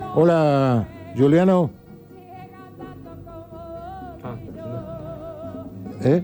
Hola, Juliano. ¿Eh?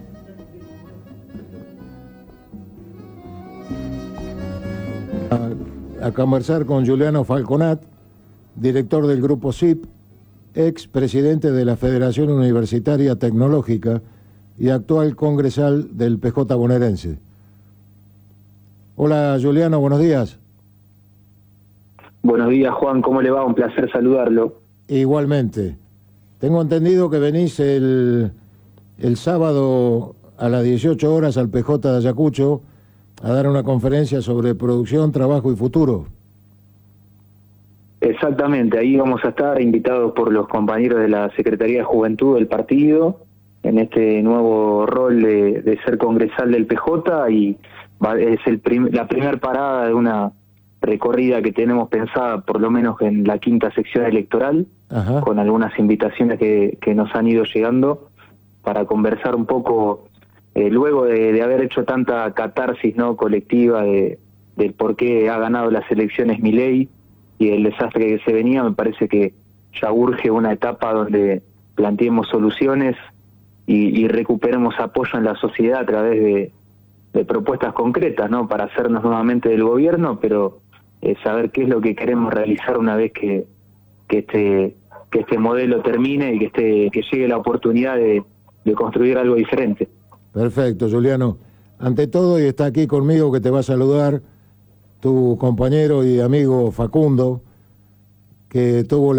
A conversar con Juliano Falconat, director del Grupo SIP, ex presidente de la Federación Universitaria Tecnológica y actual congresal del PJ bonaerense. Hola, Juliano, buenos días. Buenos días, Juan, ¿cómo le va? Un placer saludarlo. Igualmente. Tengo entendido que venís el sábado a las 18 horas al PJ de Ayacucho a dar una conferencia sobre producción, trabajo y futuro. Exactamente, ahí vamos a estar invitados por los compañeros de la Secretaría de Juventud del partido en este nuevo rol de ser congresal del PJ y es la primera parada de una recorrida que tenemos pensada por lo menos en la quinta sección electoral. Ajá. Con algunas invitaciones que nos han ido llegando para conversar un poco luego de haber hecho tanta catarsis no colectiva del por qué ha ganado las elecciones Milei y el desastre que se venía. Me parece que ya urge una etapa donde planteemos soluciones y recuperemos apoyo en la sociedad a través de propuestas concretas, ¿no? Para hacernos nuevamente del gobierno, pero saber qué es lo que queremos realizar una vez que este modelo termine y que llegue la oportunidad de construir algo diferente. Perfecto, Juliano. Ante todo, y está aquí conmigo que te va a saludar tu compañero y amigo Facundo, que tuvo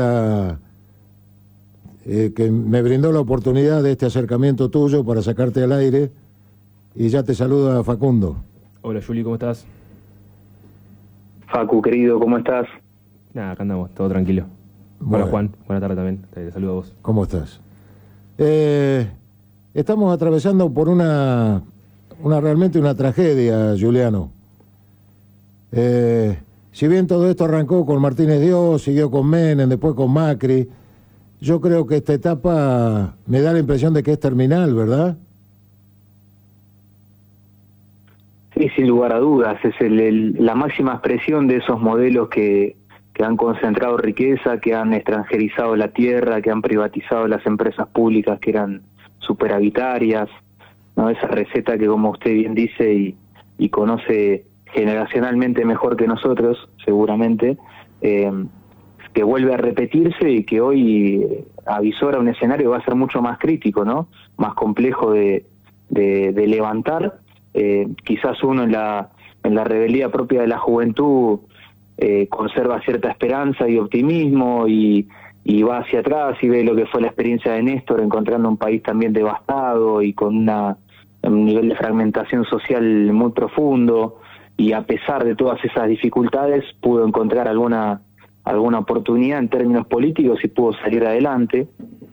que me brindó la oportunidad de este acercamiento tuyo para sacarte al aire, y ya te saluda Facundo. Hola, Juli, ¿cómo estás? Facu, querido, ¿cómo estás? Nada, acá andamos, todo tranquilo. Bueno. Hola, Juan, buena tarde también, te saludo a vos. ¿Cómo estás? Estamos atravesando por realmente una tragedia, Juliano. Si bien todo esto arrancó con Martínez Dios, siguió con Menem, después con Macri, yo creo que esta etapa me da la impresión de que es terminal, ¿verdad? Sí, sin lugar a dudas, es la máxima expresión de esos modelos que han concentrado riqueza, que han extranjerizado la tierra, que han privatizado las empresas públicas que eran superavitarias, ¿no? Esa receta que, como usted bien dice y conoce generacionalmente mejor que nosotros, seguramente, que vuelve a repetirse y que hoy avisora un escenario que va a ser mucho más crítico, ¿no? Más complejo de levantar. Quizás uno en la rebeldía propia de la juventud conserva cierta esperanza y optimismo y va hacia atrás y ve lo que fue la experiencia de Néstor, encontrando un país también devastado y con un nivel de fragmentación social muy profundo, y a pesar de todas esas dificultades pudo encontrar alguna oportunidad en términos políticos y pudo salir adelante,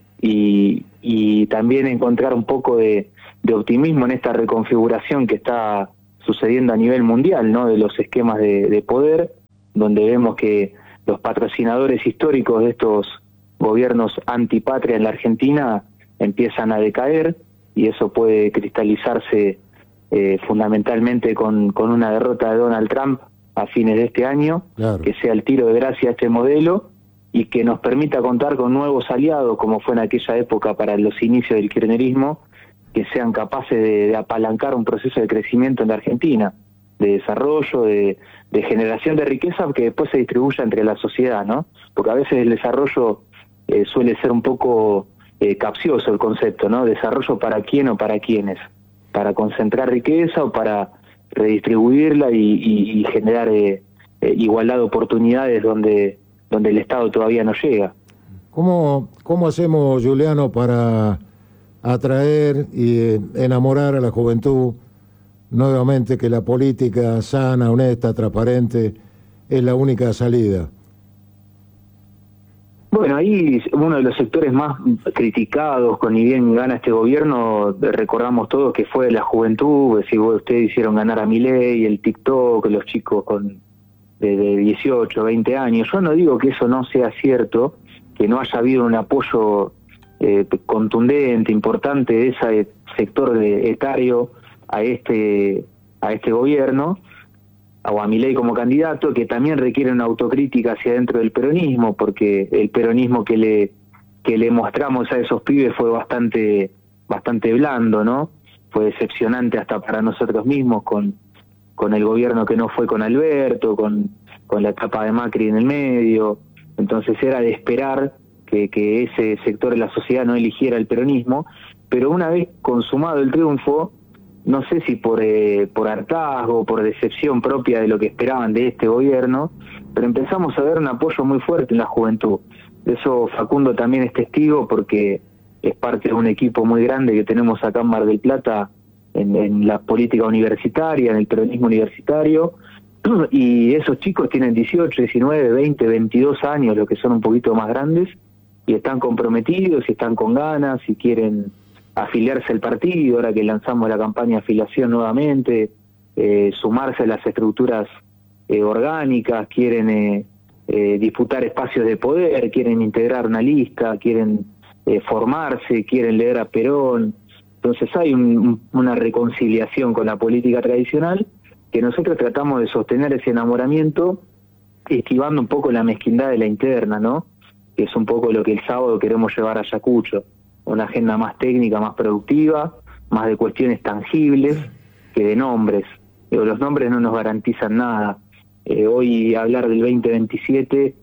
y también encontrar un poco de optimismo en esta reconfiguración que está sucediendo a nivel mundial, ¿no? De los esquemas de poder, donde vemos que los patrocinadores históricos de estos gobiernos antipatria en la Argentina empiezan a decaer, y eso puede cristalizarse fundamentalmente con una derrota de Donald Trump a fines de este año. Claro. Que sea el tiro de gracia a este modelo y que nos permita contar con nuevos aliados, como fue en aquella época para los inicios del kirchnerismo, que sean capaces de apalancar un proceso de crecimiento en la Argentina, de desarrollo, de generación de riqueza que después se distribuya entre la sociedad, ¿no? Porque a veces el desarrollo suele ser un poco capcioso el concepto, ¿no? Desarrollo para quién o para quiénes, para concentrar riqueza o para redistribuirla y generar igualdad de oportunidades donde el Estado todavía no llega. ¿Cómo hacemos, Juliano, para atraer y enamorar a la juventud nuevamente que la política sana, honesta, transparente es la única salida? Bueno, ahí uno de los sectores más criticados, con ni bien gana este gobierno, recordamos todos que fue la juventud. Si ustedes hicieron ganar a Milei, el TikTok, los chicos de 18, 20 años. Yo no digo que eso no sea cierto, que no haya habido un apoyo contundente, importante de ese sector etario a este gobierno, o a Milei como candidato, que también requiere una autocrítica hacia dentro del peronismo, porque el peronismo que le mostramos a esos pibes fue bastante blando, ¿no? Fue decepcionante hasta para nosotros mismos con el gobierno que no fue con Alberto, con la etapa de Macri en el medio. Entonces era de esperar que ese sector de la sociedad no eligiera el peronismo, pero una vez consumado el triunfo, no sé si por hartazgo, por decepción propia de lo que esperaban de este gobierno, pero empezamos a ver un apoyo muy fuerte en la juventud. De eso Facundo también es testigo, porque es parte de un equipo muy grande que tenemos acá en Mar del Plata en la política universitaria, en el peronismo universitario, y esos chicos tienen 18, 19, 20, 22 años, los que son un poquito más grandes, y están comprometidos, y están con ganas, y quieren afiliarse al partido, ahora que lanzamos la campaña de afiliación nuevamente, sumarse a las estructuras orgánicas, quieren disputar espacios de poder, quieren integrar una lista, quieren formarse, quieren leer a Perón. Entonces hay una reconciliación con la política tradicional, que nosotros tratamos de sostener ese enamoramiento, esquivando un poco la mezquindad de la interna, ¿no? Que es un poco lo que el sábado queremos llevar a Ayacucho, una agenda más técnica, más productiva, más de cuestiones tangibles que de nombres. Los nombres no nos garantizan nada. Hoy hablar del 2027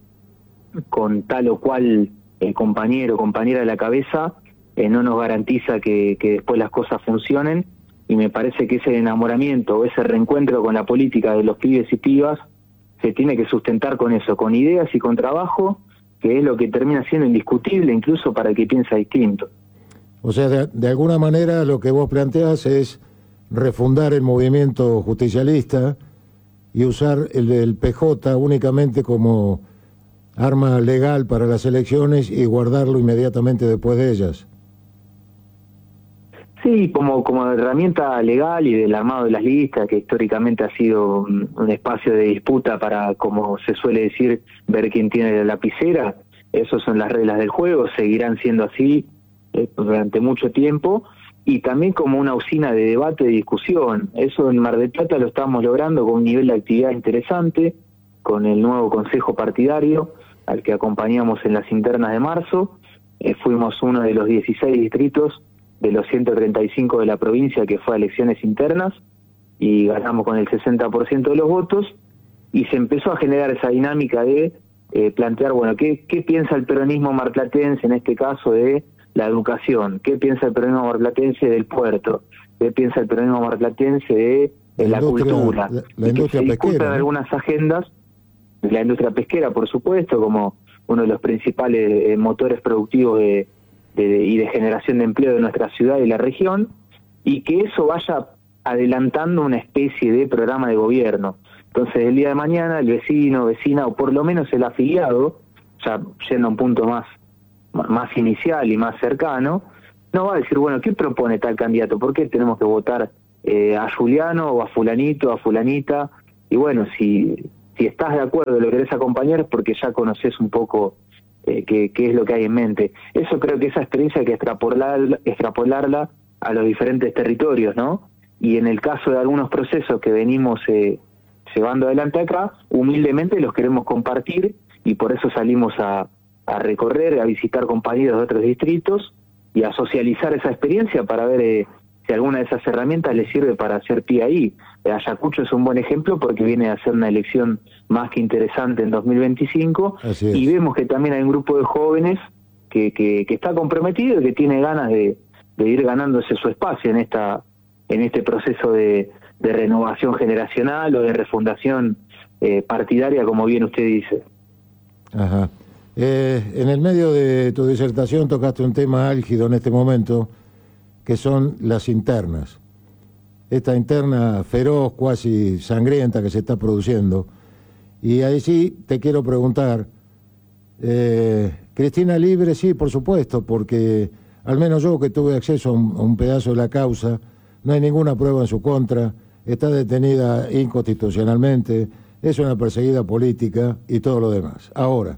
con tal o cual compañero o compañera a la cabeza no nos garantiza que después las cosas funcionen, y me parece que ese enamoramiento o ese reencuentro con la política de los pibes y pibas se tiene que sustentar con eso, con ideas y con trabajo, que es lo que termina siendo indiscutible incluso para el que piensa distinto. O sea, de alguna manera lo que vos planteás es refundar el movimiento justicialista y usar el PJ únicamente como arma legal para las elecciones y guardarlo inmediatamente después de ellas. Sí, como herramienta legal y del armado de las listas, que históricamente ha sido un espacio de disputa para, como se suele decir, ver quién tiene la lapicera. Esas son las reglas del juego, seguirán siendo así durante mucho tiempo, y también como una usina de debate y discusión. Eso en Mar del Plata lo estamos logrando con un nivel de actividad interesante, con el nuevo consejo partidario, al que acompañamos en las internas de marzo. Fuimos uno de los 16 distritos de los 135 de la provincia que fue a elecciones internas, y ganamos con el 60% de los votos, y se empezó a generar esa dinámica de plantear, bueno, ¿qué piensa el peronismo marplatense en este caso de la educación? ¿Qué piensa el peronismo marplatense del puerto? ¿Qué piensa el peronismo marplatense de la cultura? La industria pesquera, se discutan, ¿no?, algunas agendas de la industria pesquera, por supuesto, como uno de los principales motores productivos y de generación de empleo de nuestra ciudad y la región, y que eso vaya adelantando una especie de programa de gobierno. Entonces, el día de mañana, el vecino, vecina, o por lo menos el afiliado, ya yendo a un punto más inicial y más cercano, no va a decir, bueno, ¿qué propone tal candidato? ¿Por qué tenemos que votar a Juliano o a fulanito, a fulanita? Y bueno, si estás de acuerdo y lo querés acompañar es porque ya conoces un poco qué es lo que hay en mente. Eso creo que esa experiencia hay que extrapolarla a los diferentes territorios, ¿no? Y en el caso de algunos procesos que venimos llevando adelante acá, humildemente los queremos compartir, y por eso salimos a recorrer, a visitar compañeros de otros distritos y a socializar esa experiencia para ver si alguna de esas herramientas les sirve para hacer pie ahí. Ayacucho es un buen ejemplo porque viene a ser una elección más que interesante en 2025, y vemos que también hay un grupo de jóvenes que está comprometido y que tiene ganas de ir ganándose su espacio en este proceso de renovación generacional o de refundación partidaria, como bien usted dice. Ajá. En el medio de tu disertación tocaste un tema álgido en este momento, que son las internas. Esta interna feroz, cuasi sangrienta que se está produciendo. Y ahí sí te quiero preguntar, Cristina libre, sí, por supuesto, porque al menos yo que tuve acceso a un pedazo de la causa, no hay ninguna prueba en su contra, está detenida inconstitucionalmente, es una perseguida política y todo lo demás. Ahora,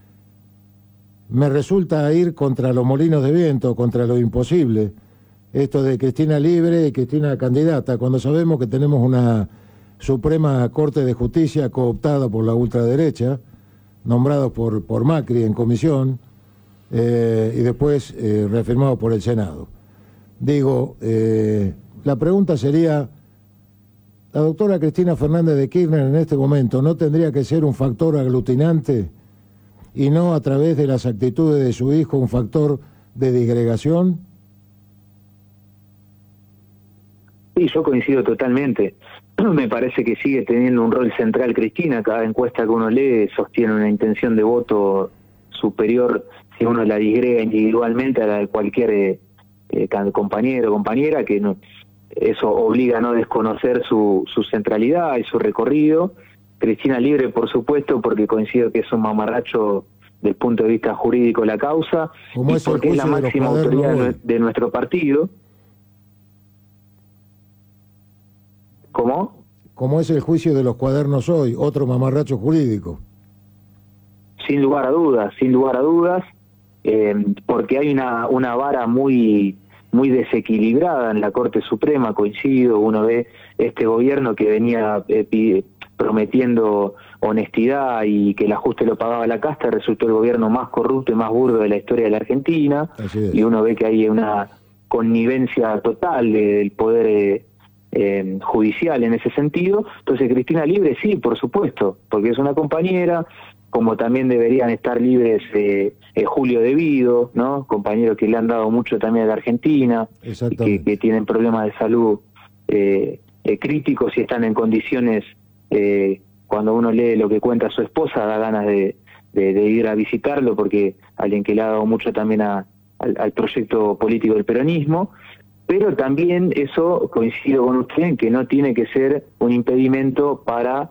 me resulta ir contra los molinos de viento, contra lo imposible, esto de Cristina libre y Cristina candidata, cuando sabemos que tenemos una Suprema Corte de Justicia cooptada por la ultraderecha, nombrados por Macri en comisión, y después reafirmados por el Senado. Digo, la pregunta sería, ¿la doctora Cristina Fernández de Kirchner en este momento no tendría que ser un factor aglutinante y no a través de las actitudes de su hijo un factor de disgregación? Sí, yo coincido totalmente. Me parece que sigue teniendo un rol central Cristina. Cada encuesta que uno lee sostiene una intención de voto superior, si uno la disgrega individualmente, a la de cualquier compañero o compañera, que no, eso obliga a no desconocer su centralidad y su recorrido. Cristina libre, por supuesto, porque coincido que es un mamarracho del punto de vista jurídico la causa, y porque es la máxima autoridad de nuestro partido. ¿Cómo? ¿Cómo es el juicio de los cuadernos hoy? Otro mamarracho jurídico. Sin lugar a dudas, porque hay una vara muy desequilibrada en la Corte Suprema, coincido. Uno ve este gobierno que venía prometiendo honestidad y que el ajuste lo pagaba la casta, resultó el gobierno más corrupto y más burdo de la historia de la Argentina, y uno ve que hay una connivencia total del poder judicial en ese sentido. Entonces Cristina libre, sí, por supuesto, porque es una compañera, como también deberían estar libres Julio De Vido, ¿no? Compañeros que le han dado mucho también a la Argentina, que tienen problemas de salud críticos y están en condiciones, cuando uno lee lo que cuenta su esposa, da ganas de ir a visitarlo, porque alguien que le ha dado mucho también al proyecto político del peronismo. Pero también eso, coincido con usted, en que no tiene que ser un impedimento para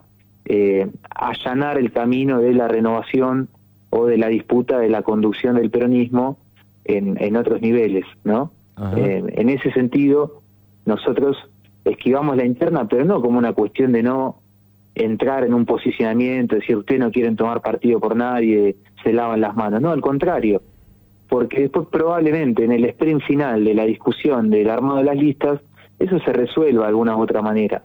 allanar el camino de la renovación o de la disputa de la conducción del peronismo en otros niveles, ¿no? En ese sentido, nosotros esquivamos la interna, pero no como una cuestión de no entrar en un posicionamiento, decir, ustedes no quieren tomar partido por nadie, se lavan las manos. No, al contrario, porque después probablemente en el sprint final de la discusión del armado de las listas, eso se resuelva de alguna u otra manera.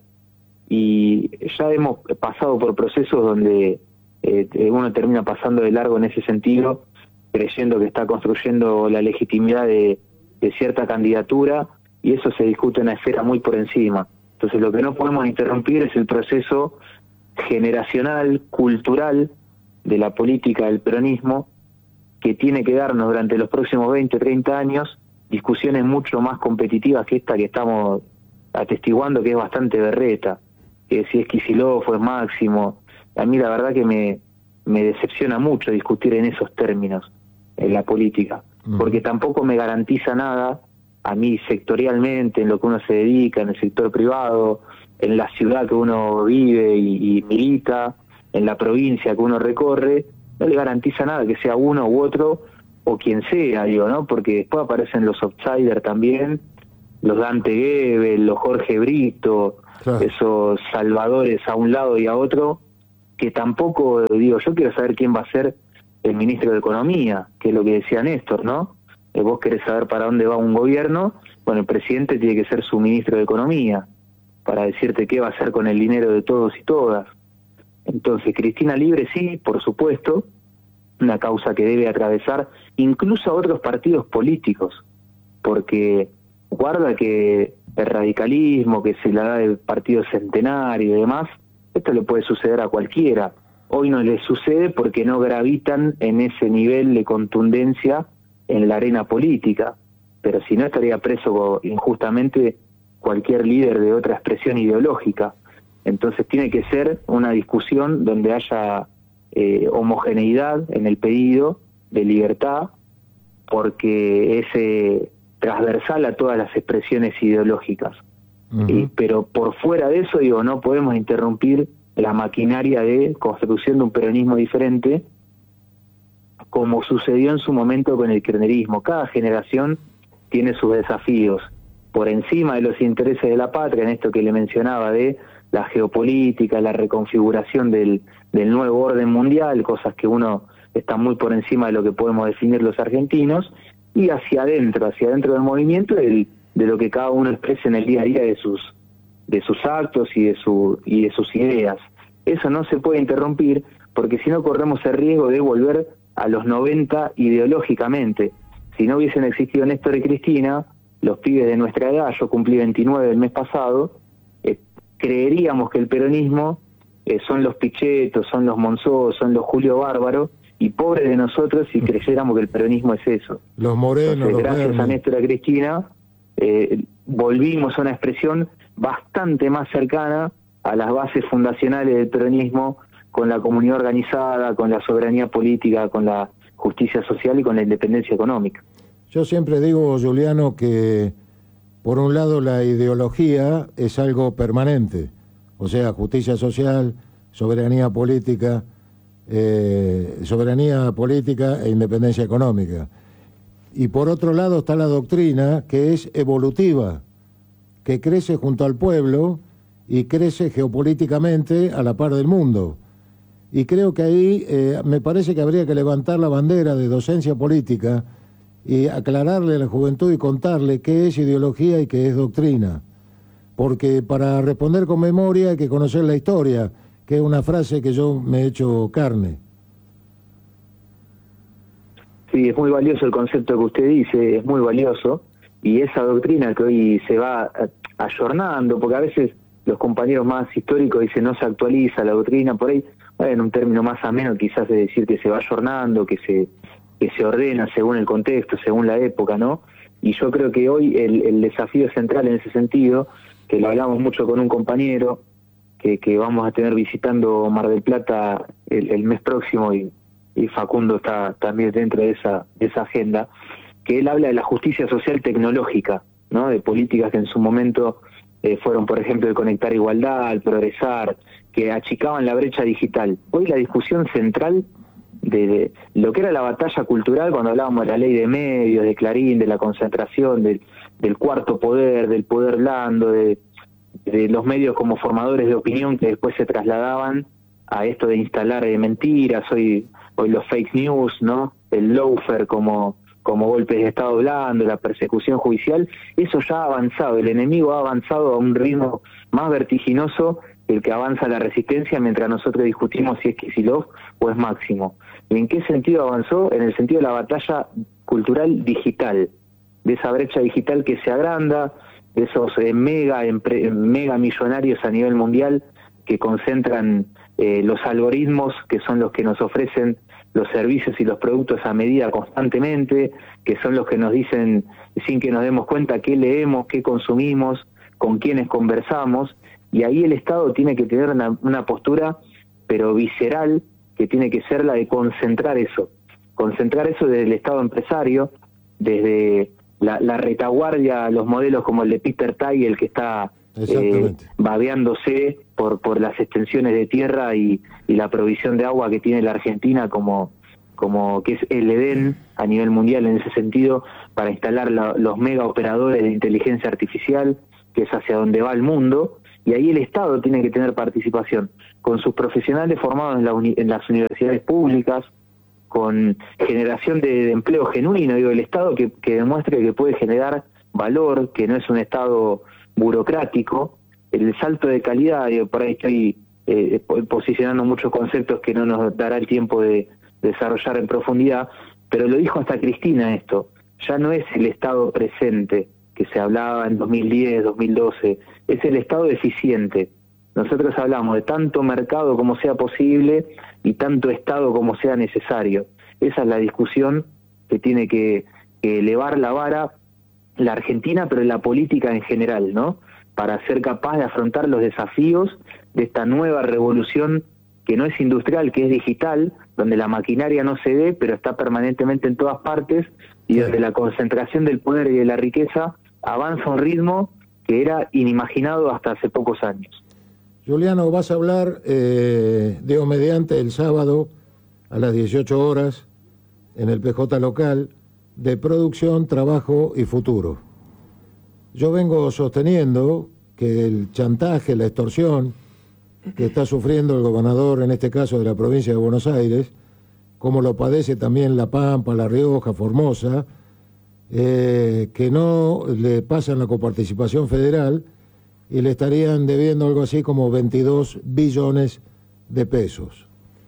Y ya hemos pasado por procesos donde uno termina pasando de largo en ese sentido, creyendo que está construyendo la legitimidad de cierta candidatura, y eso se discute en una esfera muy por encima. Entonces lo que no podemos interrumpir es el proceso generacional, cultural, de la política del peronismo, que tiene que darnos durante los próximos 20, 30 años discusiones mucho más competitivas que esta que estamos atestiguando, que es bastante berreta, que si es Kicillof o es Máximo. A mí la verdad que me decepciona mucho discutir en esos términos en la política, porque tampoco me garantiza nada a mí sectorialmente, en lo que uno se dedica, en el sector privado, en la ciudad que uno vive y milita, en la provincia que uno recorre. No le garantiza nada que sea uno u otro o quien sea, digo, ¿no? Porque después aparecen los outsiders también, los Dante Gebel, los Jorge Brito, esos salvadores a un lado y a otro, que tampoco, digo, yo quiero saber quién va a ser el ministro de Economía, que es lo que decía Néstor, ¿no? Vos querés saber para dónde va un gobierno, bueno, el presidente tiene que ser su ministro de Economía, para decirte qué va a hacer con el dinero de todos y todas. Entonces, Cristina libre, sí, por supuesto, una causa que debe atravesar incluso a otros partidos políticos, porque guarda que el radicalismo, que se la da del partido centenario y demás, esto le puede suceder a cualquiera. Hoy no le sucede porque no gravitan en ese nivel de contundencia en la arena política, pero si no estaría preso injustamente cualquier líder de otra expresión ideológica. Entonces tiene que ser una discusión donde haya homogeneidad en el pedido de libertad, porque es transversal a todas las expresiones ideológicas. Pero por fuera de eso, digo, no podemos interrumpir la maquinaria de construcción de un peronismo diferente, como sucedió en su momento con el kirchnerismo. Cada generación tiene sus desafíos, por encima de los intereses de la patria, en esto que le mencionaba de la geopolítica, la reconfiguración del nuevo orden mundial, cosas que uno está muy por encima de lo que podemos definir los argentinos, y hacia adentro del movimiento, de lo que cada uno expresa en el día a día de sus actos y de sus ideas. Eso no se puede interrumpir, porque si no corremos el riesgo de volver a los 90 ideológicamente. Si no hubiesen existido Néstor y Cristina, los pibes de nuestra edad, yo cumplí 29 el mes pasado, creeríamos que el peronismo son los Pichetto, son los Monzó, son los Julio Bárbaro, y pobre de nosotros si creyéramos que el peronismo es eso. Los Morenos. Entonces, los gracias Berni. a Néstor y a Cristina, volvimos a una expresión bastante más cercana a las bases fundacionales del peronismo, con la comunidad organizada, con la soberanía política, con la justicia social y con la independencia económica. Yo siempre digo, Juliano, que por un lado la ideología es algo permanente, o sea, justicia social, soberanía política e independencia económica. Y por otro lado está la doctrina, que es evolutiva, que crece junto al pueblo y crece geopolíticamente a la par del mundo. Y creo que ahí me parece que habría que levantar la bandera de docencia política y aclararle a la juventud y contarle qué es ideología y qué es doctrina. Porque para responder con memoria hay que conocer la historia, que es una frase que yo me he hecho carne. Sí, es muy valioso el concepto que usted dice, es muy valioso, y esa doctrina que hoy se va ayornando, porque a veces los compañeros más históricos dicen no se actualiza la doctrina, por ahí, bueno, un término más ameno quizás de decir que se va ayornando, que se ordena según el contexto, según la época, ¿no? Y yo creo que hoy el desafío central en ese sentido, que lo hablamos mucho con un compañero, que vamos a tener visitando Mar del Plata el mes próximo, y Facundo está también dentro de esa agenda, que él habla de la justicia social tecnológica, ¿no? De políticas que en su momento fueron, por ejemplo, el conectar igualdad, el progresar, que achicaban la brecha digital. Hoy la discusión central de lo que era la batalla cultural, cuando hablábamos de la ley de medios, de Clarín, de la concentración, del cuarto poder, del poder blando, de los medios como formadores de opinión que después se trasladaban a esto de instalar mentiras, hoy los fake news, ¿no? El lawfare como golpes de Estado blando, la persecución judicial, eso ya ha avanzado, el enemigo ha avanzado a un ritmo más vertiginoso que el que avanza la resistencia, mientras nosotros discutimos si es Kicillof o es Máximo. ¿Y en qué sentido avanzó? En el sentido de la batalla cultural digital, de esa brecha digital que se agranda, de esos mega millonarios a nivel mundial que concentran los algoritmos, que son los que nos ofrecen los servicios y los productos a medida constantemente, que son los que nos dicen, sin que nos demos cuenta, qué leemos, qué consumimos, con quiénes conversamos, y ahí el Estado tiene que tener una postura, pero visceral, que tiene que ser la de concentrar eso desde el Estado empresario, desde la retaguardia, los modelos como el de Peter Thiel, que está babeándose por las extensiones de tierra y la provisión de agua que tiene la Argentina como que es el Edén a nivel mundial en ese sentido, para instalar los mega operadores de inteligencia artificial, que es hacia donde va el mundo, y ahí el Estado tiene que tener participación, con sus profesionales formados en las universidades públicas, con generación de empleo genuino, el Estado que demuestre que puede generar valor, que no es un Estado burocrático, el salto de calidad, por ahí estoy posicionando muchos conceptos que no nos dará el tiempo de desarrollar en profundidad, pero lo dijo hasta Cristina esto, ya no es el Estado presente que se hablaba en 2010, 2012, es el Estado eficiente. Nosotros hablamos de tanto mercado como sea posible y tanto Estado como sea necesario. Esa es la discusión que tiene que elevar la vara la Argentina, pero en la política en general, ¿no? Para ser capaz de afrontar los desafíos de esta nueva revolución que no es industrial, que es digital, donde la maquinaria no se ve, pero está permanentemente en todas partes, y donde la concentración del poder y de la riqueza avanza a un ritmo que era inimaginado hasta hace pocos años. Juliano, vas a hablar, Dios mediante, el sábado a las 18 horas en el PJ local, de producción, trabajo y futuro. Yo vengo sosteniendo que el chantaje, la extorsión que está sufriendo el gobernador, en este caso de la provincia de Buenos Aires, como lo padece también La Pampa, La Rioja, Formosa, que no le pasan la coparticipación federal y le estarían debiendo algo así como 22 billones de pesos.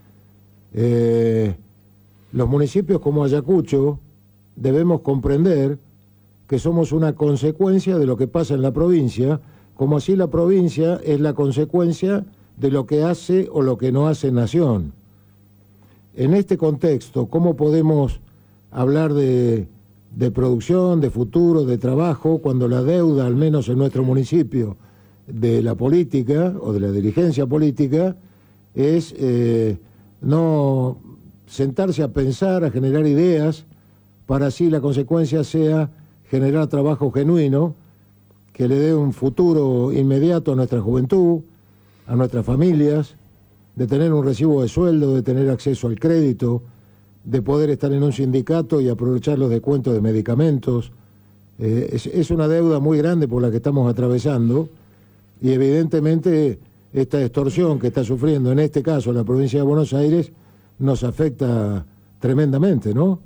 Los municipios como Ayacucho debemos comprender que somos una consecuencia de lo que pasa en la provincia, como así la provincia es la consecuencia de lo que hace o lo que no hace Nación. En este contexto, ¿cómo podemos hablar de producción, de futuro, de trabajo, cuando la deuda, al menos en nuestro municipio, de la política o de la dirigencia política, es no sentarse a pensar, a generar ideas, para así la consecuencia sea generar trabajo genuino, que le dé un futuro inmediato a nuestra juventud, a nuestras familias, de tener un recibo de sueldo, de tener acceso al crédito, de poder estar en un sindicato y aprovechar los descuentos de medicamentos. Es una deuda muy grande por la que estamos atravesando, y evidentemente esta extorsión que está sufriendo, en este caso la provincia de Buenos Aires, nos afecta tremendamente, ¿no?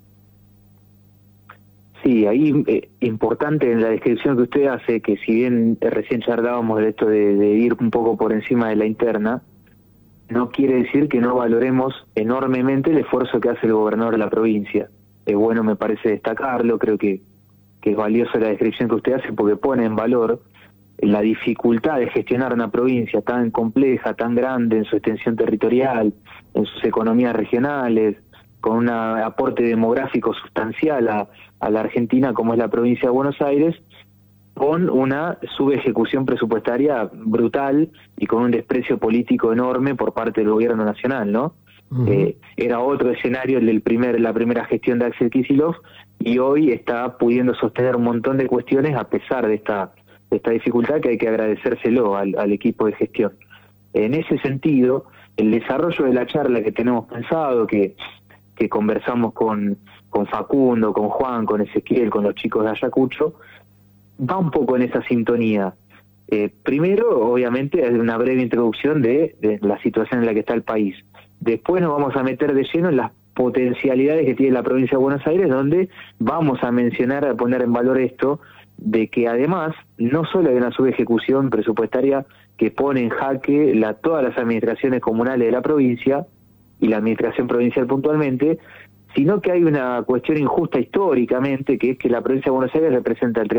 Sí, ahí importante en la descripción que usted hace, que si bien recién charlábamos de esto de ir un poco por encima de la interna, no quiere decir que no valoremos enormemente el esfuerzo que hace el gobernador de la provincia. Es bueno, me parece, destacarlo, creo que es valiosa la descripción que usted hace porque pone en valor la dificultad de gestionar una provincia tan compleja, tan grande en su extensión territorial, en sus economías regionales, con un aporte demográfico sustancial a la Argentina como es la provincia de Buenos Aires, con una subejecución presupuestaria brutal y con un desprecio político enorme por parte del gobierno nacional, ¿no? Uh-huh. Era otro escenario el la primera gestión de Axel Kicillof, y hoy está pudiendo sostener un montón de cuestiones a pesar de esta dificultad, que hay que agradecérselo al equipo de gestión. En ese sentido, el desarrollo de la charla que tenemos pensado, que conversamos con Facundo, con Juan, con Ezequiel, con los chicos de Ayacucho, va un poco en esa sintonía. Primero, obviamente, es una breve introducción de la situación en la que está el país. Después nos vamos a meter de lleno en las potencialidades que tiene la provincia de Buenos Aires, donde vamos a mencionar, a poner en valor esto, de que además no solo hay una subejecución presupuestaria que pone en jaque todas las administraciones comunales de la provincia, y la administración provincial puntualmente, sino que hay una cuestión injusta históricamente, que es que la provincia de Buenos Aires representa el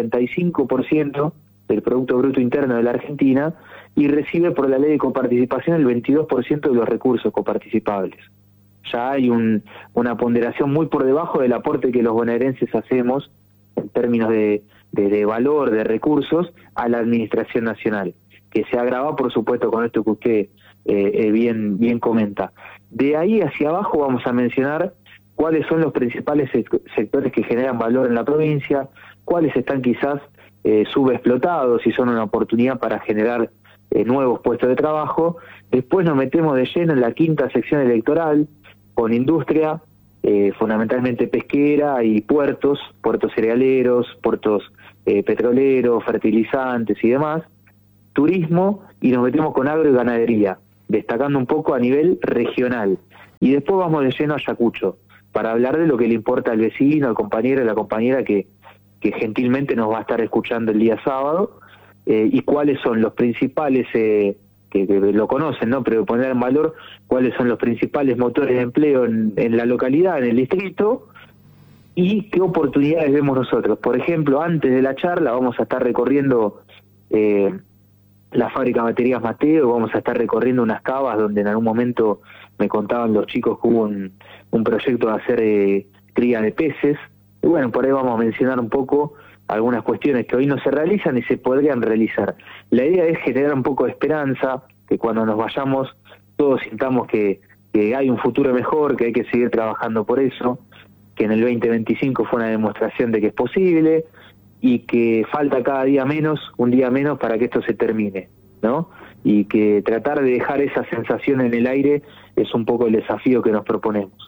35% del Producto Bruto Interno de la Argentina y recibe por la ley de coparticipación el 22% de los recursos coparticipables. Ya hay una ponderación muy por debajo del aporte que los bonaerenses hacemos en términos de valor, de recursos, a la administración nacional, que se agrava, por supuesto, con esto que usted bien comenta. De ahí hacia abajo vamos a mencionar cuáles son los principales sectores que generan valor en la provincia, cuáles están quizás subexplotados y son una oportunidad para generar nuevos puestos de trabajo. Después nos metemos de lleno en la quinta sección electoral, con industria, fundamentalmente pesquera y puertos cerealeros, puertos petroleros, fertilizantes y demás, turismo, y nos metemos con agro y ganadería, destacando un poco a nivel regional. Y después vamos de lleno a Ayacucho, para hablar de lo que le importa al vecino, al compañero, a la compañera que gentilmente nos va a estar escuchando el día sábado, y cuáles son los principales, que lo conocen, ¿no? Pero poner en valor cuáles son los principales motores de empleo en la localidad, en el distrito, y qué oportunidades vemos nosotros. Por ejemplo, antes de la charla vamos a estar recorriendo la fábrica de baterías Mateo, vamos a estar recorriendo unas cavas donde en algún momento me contaban los chicos que hubo un proyecto de hacer cría de peces, y bueno, por ahí vamos a mencionar un poco algunas cuestiones que hoy no se realizan y se podrían realizar. La idea es generar un poco de esperanza, que cuando nos vayamos todos sintamos que hay un futuro mejor, que hay que seguir trabajando por eso, que en el 2025 fue una demostración de que es posible, y que falta cada día menos, un día menos, para que esto se termine, ¿no? Y que tratar de dejar esa sensación en el aire es un poco el desafío que nos proponemos.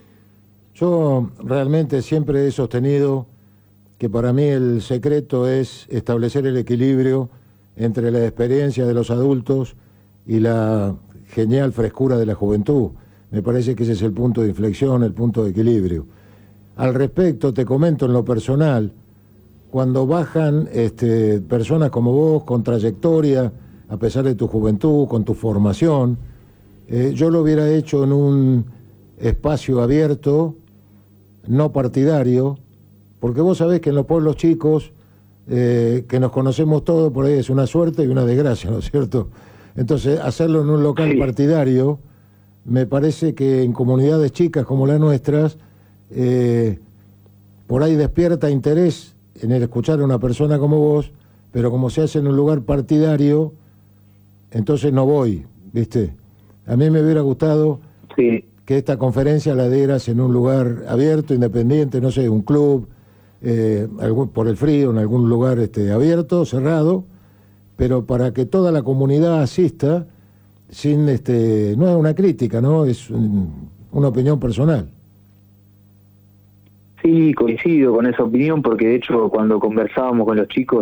Yo realmente siempre he sostenido que para mí el secreto es establecer el equilibrio entre la experiencia de los adultos y la genial frescura de la juventud. Me parece que ese es el punto de inflexión, el punto de equilibrio. Al respecto, te comento en lo personal, cuando bajan personas como vos, con trayectoria, a pesar de tu juventud, con tu formación, yo lo hubiera hecho en un espacio abierto, no partidario, porque vos sabés que en los pueblos chicos, que nos conocemos todos, por ahí es una suerte y una desgracia, ¿no es cierto? Entonces, hacerlo en un local partidario, me parece que en comunidades chicas como las nuestras, por ahí despierta interés en el escuchar a una persona como vos, pero como se hace en un lugar partidario, entonces no voy, ¿viste? A mí me hubiera gustado que esta conferencia la dieras en un lugar abierto, independiente, no sé, un club, por el frío, en algún lugar abierto, cerrado, pero para que toda la comunidad asista, sin no es una crítica, ¿no? Es una opinión personal. Sí, coincido con esa opinión, porque de hecho cuando conversábamos con los chicos,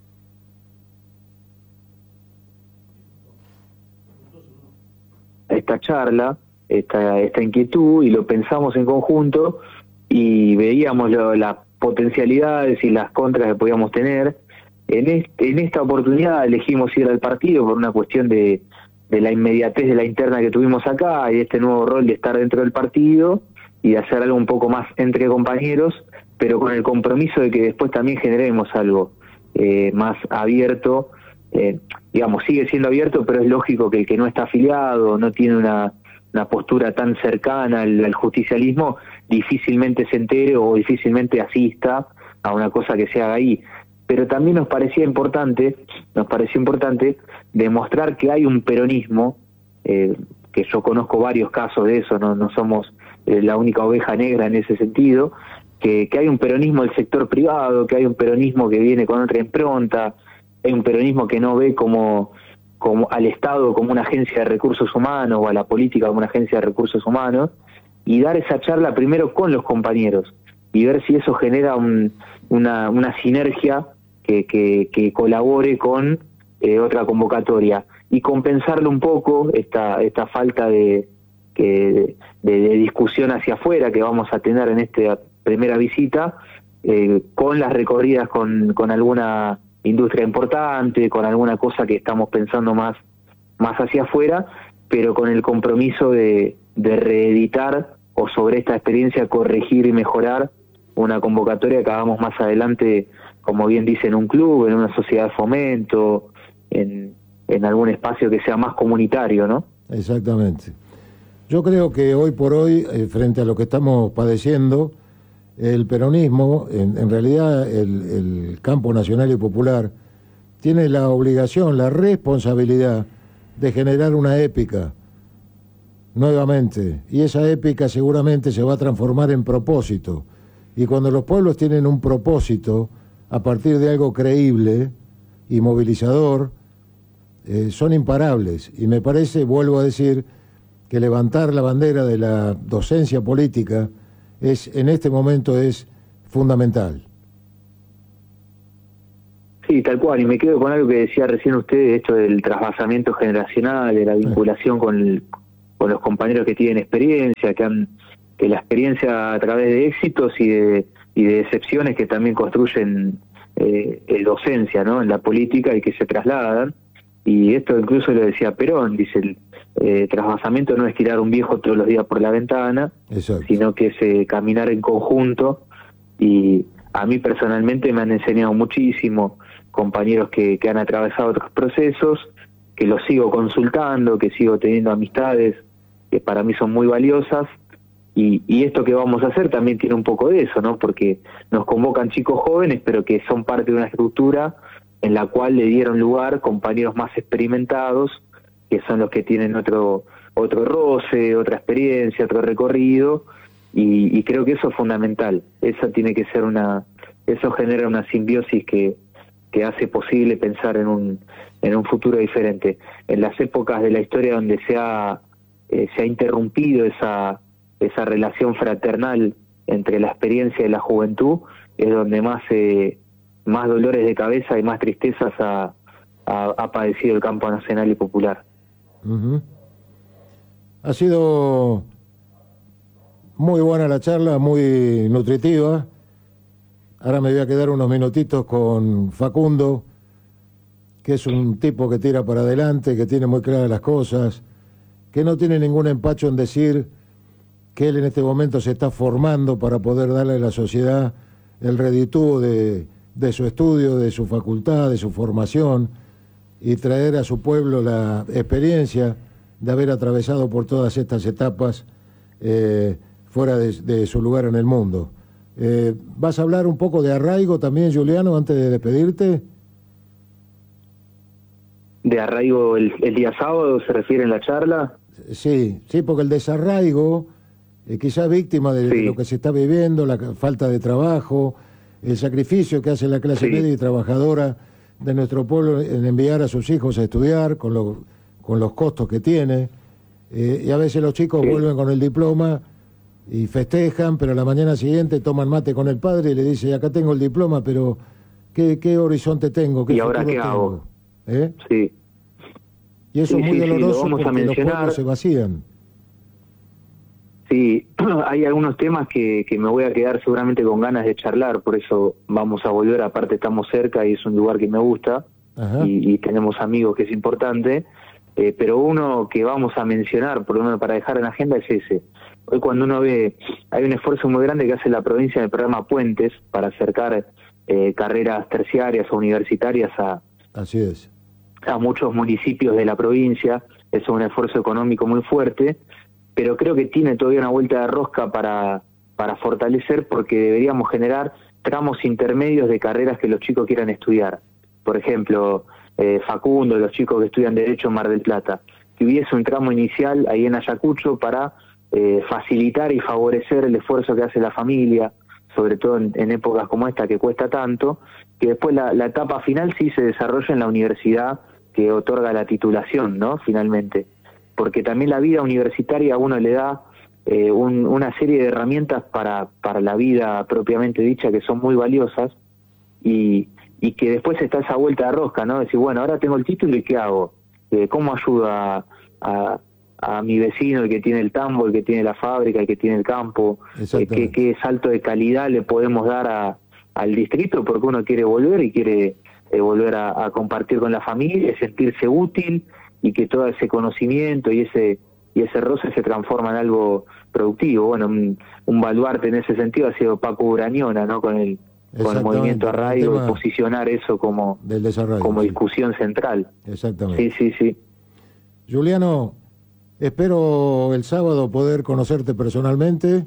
esta charla, esta inquietud, y lo pensamos en conjunto y veíamos las potencialidades y las contras que podíamos tener. En esta oportunidad elegimos ir al partido por una cuestión de la inmediatez de la interna que tuvimos acá y este nuevo rol de estar dentro del partido y de hacer algo un poco más entre compañeros, pero con el compromiso de que después también generemos algo más abierto. Digamos, sigue siendo abierto, pero es lógico que el que no está afiliado, no tiene una postura tan cercana al justicialismo, difícilmente se entere o difícilmente asista a una cosa que se haga ahí. Pero también nos pareció importante demostrar que hay un peronismo, que yo conozco varios casos de eso, no somos la única oveja negra en ese sentido, que hay un peronismo del sector privado, que hay un peronismo que viene con otra impronta, hay un peronismo que no ve como al Estado como una agencia de recursos humanos o a la política como una agencia de recursos humanos, y dar esa charla primero con los compañeros y ver si eso genera una sinergia que colabore con otra convocatoria y compensarle un poco esta falta de discusión hacia afuera que vamos a tener en esta primera visita, con las recorridas con alguna industria importante, con alguna cosa que estamos pensando más hacia afuera, pero con el compromiso de reeditar o sobre esta experiencia corregir y mejorar una convocatoria que hagamos más adelante, como bien dice, en un club, en una sociedad de fomento, en algún espacio que sea más comunitario, ¿no? Exactamente. Yo creo que hoy por hoy, frente a lo que estamos padeciendo, el peronismo, en realidad el campo nacional y popular, tiene la obligación, la responsabilidad de generar una épica nuevamente, y esa épica seguramente se va a transformar en propósito. Y cuando los pueblos tienen un propósito a partir de algo creíble y movilizador, son imparables. Y me parece, vuelvo a decir, que levantar la bandera de la docencia política en este momento es fundamental. Sí, tal cual, y me quedo con algo que decía recién usted, esto del trasvasamiento generacional, de la vinculación con los compañeros que tienen experiencia, que la experiencia a través de éxitos y de decepciones que también construyen docencia, ¿no?, en la política y que se trasladan. Y esto incluso lo decía Perón, dice, el trasvasamiento no es tirar un viejo todos los días por la ventana, exacto, sino que es caminar en conjunto. Y a mí personalmente me han enseñado muchísimo compañeros que han atravesado otros procesos, que los sigo consultando, que sigo teniendo amistades que para mí son muy valiosas, y esto que vamos a hacer también tiene un poco de eso, ¿no? Porque nos convocan chicos jóvenes, pero que son parte de una estructura en la cual le dieron lugar compañeros más experimentados, que son los que tienen otro roce, otra experiencia, otro recorrido, y creo que eso es fundamental. Eso tiene que ser eso genera una simbiosis que hace posible pensar en un futuro diferente. En las épocas de la historia donde se ha interrumpido esa relación fraternal entre la experiencia y la juventud, es donde más dolores de cabeza y más tristezas ha padecido el campo nacional y popular. Uh-huh. Ha sido muy buena la charla, muy nutritiva, Ahora me voy a quedar unos minutitos con Facundo, que es un tipo que tira para adelante, que tiene muy claras las cosas, que no tiene ningún empacho en decir que él en este momento se está formando para poder darle a la sociedad el reditúo de su estudio, de su facultad, de su formación, y traer a su pueblo la experiencia de haber atravesado por todas estas etapas fuera de su lugar en el mundo. ¿Vas a hablar un poco de arraigo también, Juliano, antes de despedirte? ¿De arraigo el día sábado se refiere en la charla? Sí, porque el desarraigo, quizás víctima de lo que se está viviendo, la falta de trabajo, el sacrificio que hace la clase media y trabajadora de nuestro pueblo en enviar a sus hijos a estudiar con los costos que tiene, y a veces los chicos vuelven con el diploma y festejan, pero a la mañana siguiente toman mate con el padre y le dice, acá tengo el diploma, pero ¿qué horizonte tengo? ¿Qué ¿Y ahora qué tengo? hago? Sí. Y eso es muy doloroso lo vamos porque a mencionar. los pueblos se vacían. Sí, hay algunos temas que me voy a quedar seguramente con ganas de charlar, por eso vamos a volver, aparte estamos cerca y es un lugar que me gusta y tenemos amigos, que es importante, pero uno que vamos a mencionar, por lo menos para dejar en la agenda, es ese. Hoy cuando uno ve, hay un esfuerzo muy grande que hace la provincia en el programa Puentes para acercar carreras terciarias o universitarias Así es. a muchos municipios de la provincia. Es un esfuerzo económico muy fuerte, pero creo que tiene todavía una vuelta de rosca para fortalecer, porque deberíamos generar tramos intermedios de carreras que los chicos quieran estudiar. Por ejemplo, Facundo, los chicos que estudian Derecho en Mar del Plata, que hubiese un tramo inicial ahí en Ayacucho para facilitar y favorecer el esfuerzo que hace la familia, sobre todo en épocas como esta que cuesta tanto, que después la etapa final sí se desarrolla en la universidad que otorga la titulación, ¿no? Finalmente. Porque también la vida universitaria a uno le da una serie de herramientas para la vida propiamente dicha que son muy valiosas, y que después está esa vuelta de rosca, ¿no? Decir, bueno, ahora tengo el título y ¿qué hago? ¿Cómo ayudo a mi vecino, el que tiene el tambo, el que tiene la fábrica, el que tiene el campo? ¿Qué salto de calidad le podemos dar al distrito? Porque uno quiere volver y quiere volver a compartir con la familia, sentirse útil, y que todo ese conocimiento y ese roce se transforma en algo productivo. Bueno, un baluarte en ese sentido ha sido Paco Urañona, ¿no? Con el movimiento arraigo, y posicionar eso como discusión central. Exactamente. Sí. Juliano, espero el sábado poder conocerte personalmente,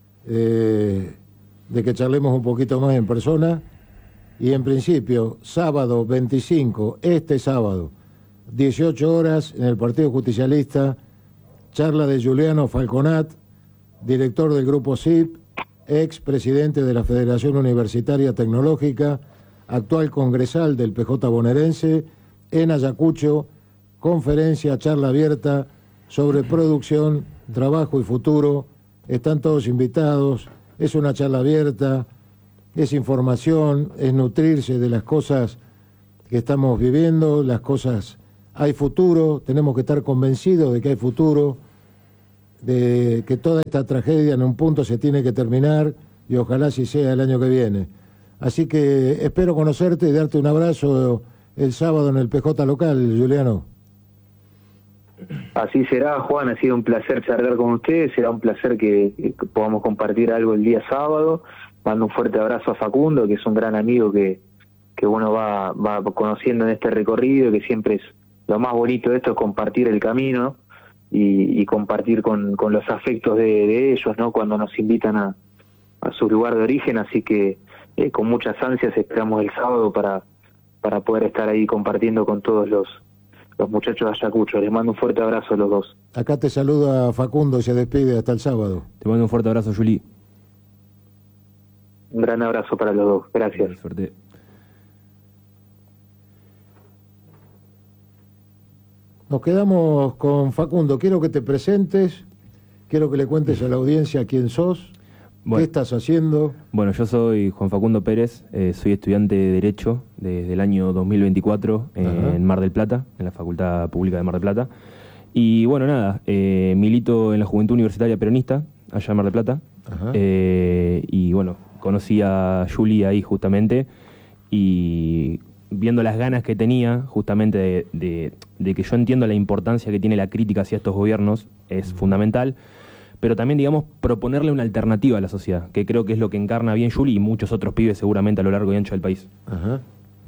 de que charlemos un poquito más en persona, y en principio, sábado 25, este sábado, 18 horas, en el Partido Justicialista, charla de Juliano Falconat, director del Grupo CIP, ex presidente de la Federación Universitaria Tecnológica, actual congresal del PJ bonaerense, en Ayacucho, conferencia, charla abierta sobre producción, trabajo y futuro. Están todos invitados, es una charla abierta, es información, es nutrirse de las cosas que estamos viviendo, las cosas, hay futuro, tenemos que estar convencidos de que hay futuro, de que toda esta tragedia en un punto se tiene que terminar, y ojalá así sea el año que viene. Así que espero conocerte y darte un abrazo el sábado en el PJ local, Juliano. Así será, Juan, ha sido un placer charlar con ustedes, será un placer que podamos compartir algo el día sábado. Mando un fuerte abrazo a Facundo, que es un gran amigo que uno va conociendo en este recorrido, que siempre es lo más bonito de esto, es compartir el camino y compartir con los afectos de ellos, ¿no? Cuando nos invitan a su lugar de origen. Así que con muchas ansias esperamos el sábado para poder estar ahí compartiendo con todos los muchachos de Ayacucho. Les mando un fuerte abrazo a los dos. Acá te saluda Facundo y se despide hasta el sábado. Te mando un fuerte abrazo, Juli. Un gran abrazo para los dos. Gracias. Suerte. Nos quedamos con Facundo. Quiero que te presentes, quiero que le cuentes a la audiencia quién sos, qué estás haciendo. Bueno, yo soy Juan Facundo Pérez, soy estudiante de Derecho desde el año 2024 en Mar del Plata, en la Facultad Pública de Mar del Plata. Y bueno, nada, milito en la Juventud Universitaria Peronista, allá en Mar del Plata. y bueno, conocí a Juli ahí justamente, y viendo las ganas que tenía justamente de que yo entiendo la importancia que tiene la crítica hacia estos gobiernos, es fundamental, pero también, digamos, proponerle una alternativa a la sociedad, que creo que es lo que encarna bien Juli y muchos otros pibes seguramente a lo largo y ancho del país. Ajá.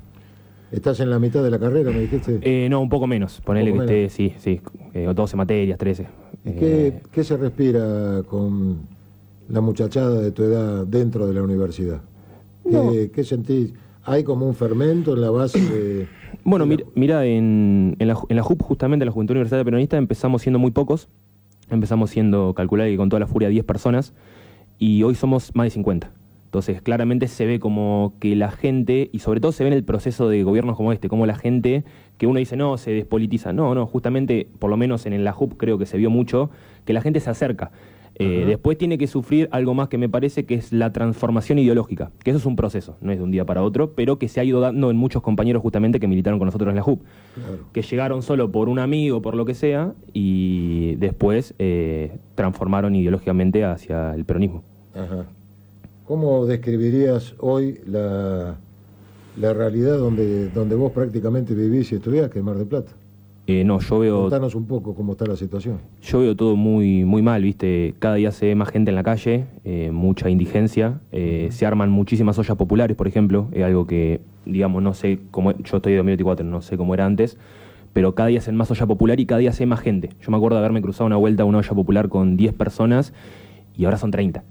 ¿Estás en la mitad de la carrera, me dijiste? No, un poco menos, ponele que esté, sí, 12 materias, 13. ¿Qué se respira con la muchachada de tu edad dentro de la universidad? ¿Qué sentís? ¿Hay como un fermento en la base de...? Bueno, mira, en la JUP, justamente en la Juventud Universitaria Peronista, empezamos siendo muy pocos. Empezamos siendo, calcular que con toda la furia, 10 personas, y hoy somos más de 50. Entonces, claramente se ve como que la gente, y sobre todo se ve en el proceso de gobiernos como este, como la gente, que uno dice, no, se despolitiza. No, justamente, por lo menos en la JUP creo que se vio mucho, que la gente se acerca. Después tiene que sufrir algo más que me parece que es la transformación ideológica, que eso es un proceso, no es de un día para otro, pero que se ha ido dando en muchos compañeros justamente que militaron con nosotros en la JUP, que llegaron solo por un amigo, por lo que sea, y después transformaron ideológicamente hacia el peronismo. Ajá. ¿Cómo describirías hoy la realidad donde vos prácticamente vivís y estudiás, que es Mar del Plata? Yo veo... Contanos un poco cómo está la situación. Yo veo todo muy, muy mal, ¿viste? Cada día se ve más gente en la calle, mucha indigencia, se arman muchísimas ollas populares, por ejemplo, es algo que, digamos, no sé cómo... Yo estoy de 2024, no sé cómo era antes, pero cada día se ve más olla popular y cada día se ve más gente. Yo me acuerdo de haberme cruzado una vuelta a una olla popular con 10 personas y ahora son 30.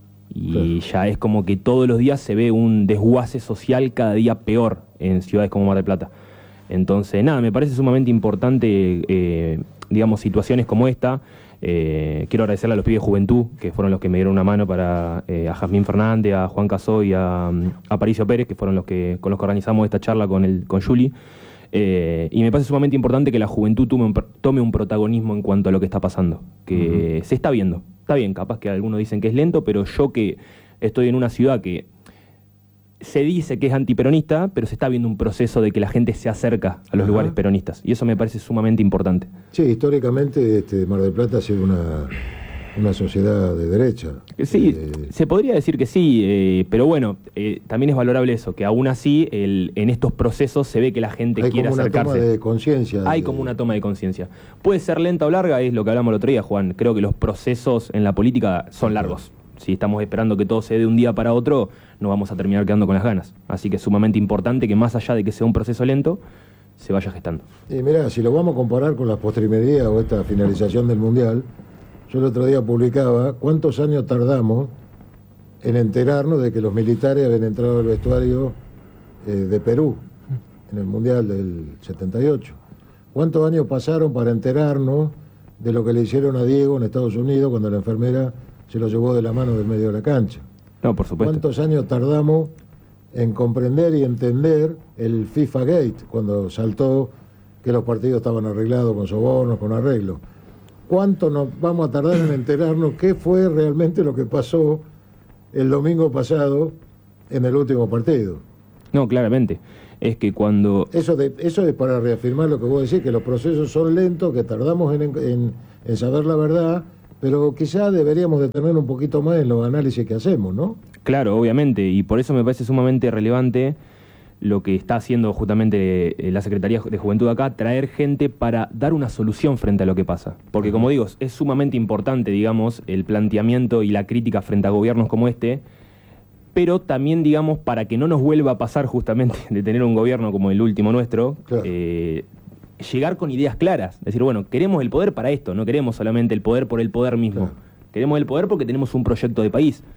Y ya es como que todos los días se ve un desguace social cada día peor en ciudades como Mar del Plata. Entonces, nada, me parece sumamente importante, digamos, situaciones como esta. Quiero agradecerle a los pibes de Juventud, que fueron los que me dieron una mano a Jazmín Fernández, a Juan Casó y a Aparicio Pérez, que fueron con los que organizamos esta charla con Juli. Y me parece sumamente importante que la juventud tome un protagonismo en cuanto a lo que está pasando, que se está viendo. Está bien, capaz que algunos dicen que es lento, pero yo que estoy en una ciudad que se dice que es antiperonista, pero se está viendo un proceso de que la gente se acerca a los lugares peronistas, y eso me parece sumamente importante. Sí, históricamente Mar del Plata ha sido una sociedad de derecha. Sí, se podría decir que sí, pero bueno, también es valorable eso, que aún así en estos procesos se ve que la gente quiere acercarse. Hay como una toma de conciencia. Hay como una toma de conciencia. Puede ser lenta o larga, es lo que hablamos el otro día, Juan. Creo que los procesos en la política son largos. Si estamos esperando que todo se dé de un día para otro, nos vamos a terminar quedando con las ganas. Así que es sumamente importante que más allá de que sea un proceso lento, se vaya gestando. Y mirá, si lo vamos a comparar con la postrimería o esta finalización del Mundial, yo el otro día publicaba cuántos años tardamos en enterarnos de que los militares habían entrado al vestuario de Perú en el Mundial del 78. ¿Cuántos años pasaron para enterarnos de lo que le hicieron a Diego en Estados Unidos cuando la enfermera se lo llevó de la mano del medio de la cancha? No, por supuesto. ¿Cuántos años tardamos en comprender y entender el FIFA Gate, cuando saltó que los partidos estaban arreglados con sobornos, con arreglos? ¿Cuánto nos vamos a tardar en enterarnos qué fue realmente lo que pasó el domingo pasado en el último partido? No, claramente. Es que cuando... Eso es para reafirmar lo que vos decís, que los procesos son lentos, que tardamos en saber la verdad, pero quizá deberíamos detener un poquito más en los análisis que hacemos, ¿no? Claro, obviamente, y por eso me parece sumamente relevante lo que está haciendo justamente la Secretaría de Juventud acá, traer gente para dar una solución frente a lo que pasa. Porque, como digo, es sumamente importante, digamos, el planteamiento y la crítica frente a gobiernos como este, pero también, digamos, para que no nos vuelva a pasar justamente de tener un gobierno como el último nuestro, claro, llegar con ideas claras. Decir, bueno, queremos el poder para esto, no queremos solamente el poder por el poder mismo. Claro. Queremos el poder porque tenemos un proyecto de país.